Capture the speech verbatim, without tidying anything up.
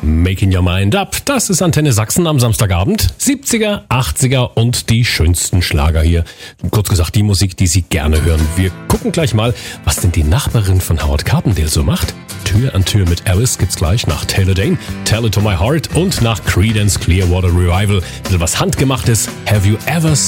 Making Your Mind Up. Das ist Antenne Sachsen am Samstagabend. siebziger, achtziger und die schönsten Schlager hier. Kurz gesagt, die Musik, die Sie gerne hören. Wir gucken gleich mal, was denn die Nachbarin von Howard Carpendale so macht. Tür an Tür mit Alice gibt's gleich nach Taylor Dane, Tell It To My Heart und nach Creedence Clearwater Revival. Ein bisschen was Handgemachtes. Have You Ever